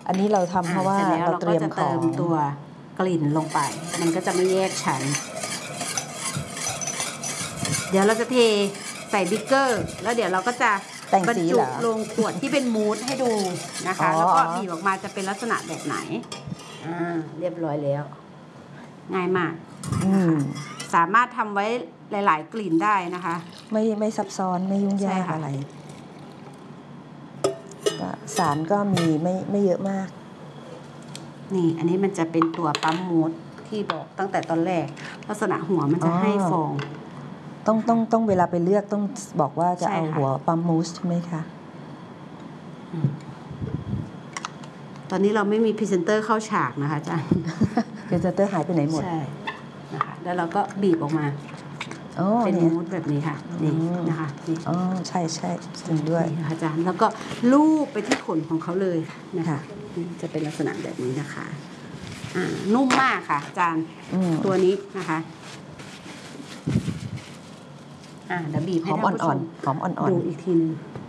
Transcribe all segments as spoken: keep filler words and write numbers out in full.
อันนี้เราทำเพราะว่าเราเตรียมของตัวกลิ่นลงไปมันก็จะไม่แยกชั้นเดี๋ยวเราจะเทใส่บิ๊กเกอร์แล้วเดี๋ยวเราก็จะบรรจุลงขวดที่เป็นมูสให้ดูนะคะแล้วก็บีบออกมาจะเป็นลักษณะแบบไหนอ่าเรียบร้อยแล้วง่ายมากสามารถทำไว้หลายๆกลิ่นได้นะคะไม่ไม่ซับซ้อนไม่ยุ่งยากอะไรสารก็มีไม่ไม่เยอะมากนี่อันนี้มันจะเป็นตัวปั๊มมูสที่บอกตั้งแต่ตอนแรกลักษณะหัวมันจะให้ฟองต้องต้องต้องเวลาไปเลือกต้องบอกว่าจะเอาหัวปั๊มมูสใช่ไหมคะตอนนี้เราไม่มีพรีเซนเตอร์เข้าฉากนะคะอาจารย์พรีเซนเตอร์หายไปไหนหมดใช่นะคะแล้วเราก็บีบออกมาเป็นมูสแบบนี้ค่ะนี่นะคะนี่อ๋อใช่ใช่จริงด้วยอาจารย์แล้วก็ลูบไปที่ขนของเขาเลยนะคะจะเป็นลักษณะแบบนี้นะคะอ่านุ่มมากค่ะอาจารย์ตัวนี้นะคะอ่าเดี๋ยวบีบให้ท่านผู้ชมหอมอ่อนๆดูอีกทีนึง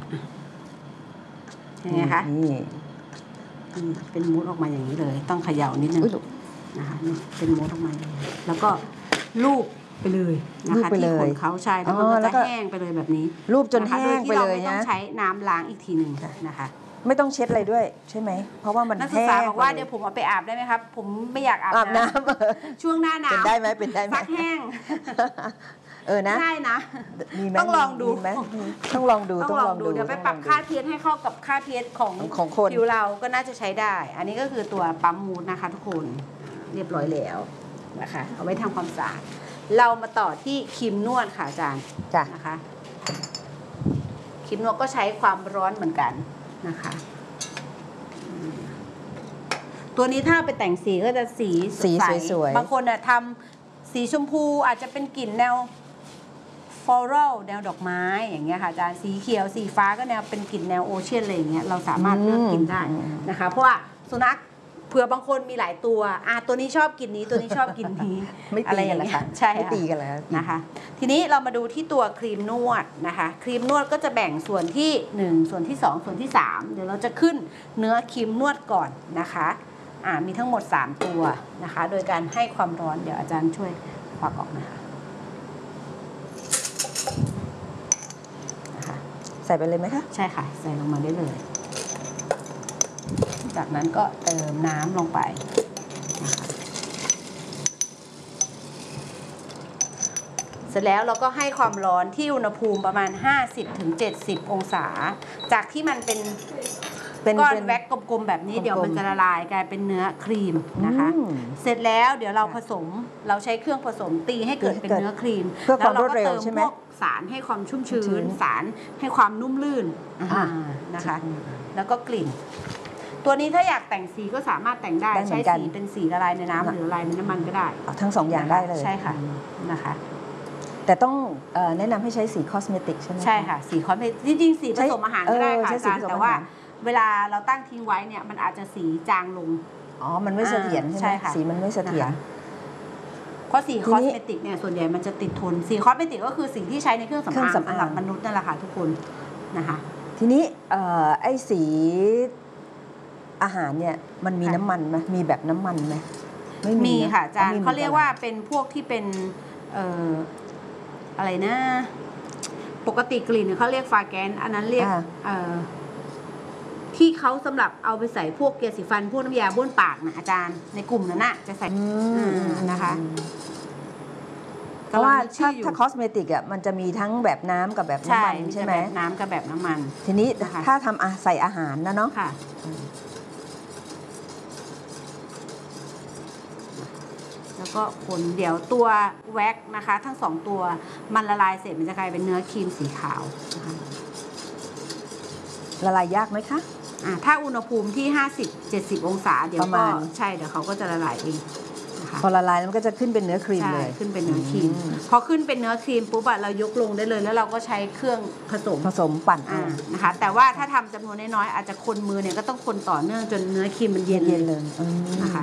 ยังไงคะนี่เป็นมูสออกมาอย่างนี้เลยต้องเขย่านิดนึงนะคะนี่เป็นมูสออกมาแล้วก็ลูบไปเลยนะคะที่ขนเขาใช่แล้วมันก็จะแห้งไปเลยแบบนี้ลูบจนแห้งไปเลยนะไม่ต้องใช้น้ำล้างอีกทีหนึ่งนะคะไม่ต้องเช็ดอะไรด้วยใช่ไหมเพราะว่ามันแห้งนักศึกษาบอกว่าเดี๋ยวผมเอาไปอาบได้ไหมครับผมไม่อยากอาบน้ำช่วงหน้าหนาวเป็นได้ไหมเป็นได้ไหมซักแห้งเออนะใช่นะต้องลองดูต้องลองดูต้องลองดูเดี๋ยวไปปรับค่า พี เอช ให้เข้ากับค่า พี เอช ของของคนผิวเราก็น่าจะใช้ได้ อันนี้ก็คือตัวปั๊มมูสนะคะทุกคนเรียบร้อยแล้วนะคะเอาไว้ทำความสะอาดเรามาต่อที่ครีมนวดค่ะอาจารย์นะคะครีมนวดก็ใช้ความร้อนเหมือนกันนะคะตัวนี้ถ้าไปแต่งสีก็จะสีสีสวยๆบางคนอะทำสีชมพูอาจจะเป็นกลิ่นแนวฟลอรัลแนวดอกไม้อย่างเงี้ยค่ะอาจารย์สีเขียวสีฟ้าก็แนวเป็นกลิ่นแนวโอเชียนอะไรอย่างเงี้ยเราสามารถเลือกกลิ่นได้นะคะเพราะว่าสุนัขเผื่อบางคนมีหลายตัวอ่ะตัวนี้ชอบกลิ่นนี้ตัวนี้ชอบกลิ่นนี้ไม่ตีกันแล้วค่ะใช่ไม่ตีกันแล้วนะคะทีนี้เรามาดูที่ตัวครีมนวดนะคะครีมนวดก็จะแบ่งส่วนที่หนึ่งส่วนที่สองส่วนที่สามเดี๋ยวเราจะขึ้นเนื้อครีมนวดก่อนนะคะอ่ามีทั้งหมดสามตัวนะคะโดยการให้ความร้อนเดี๋ยวอาจารย์ช่วยควักออกนะคะใส่ไปเลยไหมคะใช่ค่ะใส่ลงมาได้เลยจากนั้นก็เติมน้ำลงไปนะคะเสร็จแล้วเราก็ให้ความร้อนที่อุณหภูมิประมาณ ห้าสิบถึงเจ็ดสิบ องศาจากที่มันเป็นก้อนแว็กกลมๆแบบนี้เดี๋ยวมันจะละลายกลายเป็นเนื้อครีมนะคะเสร็จแล้วเดี๋ยวเราผสมเราใช้เครื่องผสมตีให้เกิดเป็นเนื้อครีมแล้วเราก็เติมพวกสารให้ความชุ่มชื้นสารให้ความนุ่มลื่นนะคะแล้วก็กลิ่นตัวนี้ถ้าอยากแต่งสีก็สามารถแต่งได้ใช้สีเป็นสีละลายในน้ำหรือละลายในน้ำมันก็ได้ทั้งสองอย่างได้เลยใช่ค่ะนะคะแต่ต้องแนะนำให้ใช้สีคอสเมติกใช่ไหมใช่ค่ะสีคอสเมติกจริงๆสีผสมอาหารก็ได้ค่ะอาจารย์แต่ว่าเวลาเราตั้งทิ้งไว้เนี่ยมันอาจจะสีจางลงอ๋อมันไม่เสถียรใช่ไหมสีมันไม่เสถียรเพราะสีคอสเมติกเนี่ยส่วนใหญ่มันจะติดทนสีคอสเมติกก็คือสิ่งที่ใช้ในเครื่องสำอางสำหรับมนุษย์นั่นแหละค่ะทุกคนนะคะทีนี้ไอ้สีอาหารเนี่ยมันมีน้ำมันไหมมีแบบน้ำมันไหมไม่มีค่ะอาจารย์เขาเรียกว่าเป็นพวกที่เป็นเอ่ออะไรนะปกติกลิ่นเขาเรียกฟาแกนอันนั้นเรียกเอ่อที่เขาสำหรับเอาไปใส่พวกเกลือสีฟันพวกน้ำยาบ้วนปากนะอาจารย์ในกลุ่มนั้นน่ะจะใส่นะคะเพราะว่าถ้าถ้าคอสเมติกอ่ะมันจะมีทั้งแบบน้ำกับแบบน้ำมันใช่ไหมแบบน้ำกับแบบน้ำมันทีนี้ถ้าทำใส่อาหารนะเนาะค่ะแล้วก็คนเดี๋ยวตัวแว็กนะคะทั้งสองตัวมันละลายเสร็จมันจะกลายเป็นเนื้อครีมสีขาวนะคะละลายยากไหมคะอ่าถ้าอุณหภูมิที่ห้าสิบ เจ็ดสิบองศาเดี๋ยวก็ใช่เดี๋ยวเขาก็จะละลายเองนะคะพอละลายมันก็จะขึ้นเป็นเนื้อครีมเลยขึ้นเป็นเนื้อครีมพอขึ้นเป็นเนื้อครีมปุ๊บเรายกลงได้เลยแล้วเราก็ใช้เครื่องผสมผสมปั่นนะคะแต่ว่าถ้าทำจำนวนน้อยๆอาจจะคนมือเนี่ยก็ต้องคนต่อเนื่องจนเนื้อครีมมันเย็นเลยนะคะ